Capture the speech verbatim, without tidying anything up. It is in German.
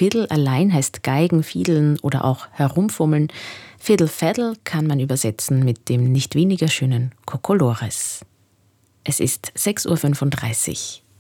Fiddle allein heißt Geigen, Fiedeln oder auch Herumfummeln. Fiddle Faddle kann man übersetzen mit dem nicht weniger schönen Kokolores. Es ist sechs Uhr fünfunddreißig.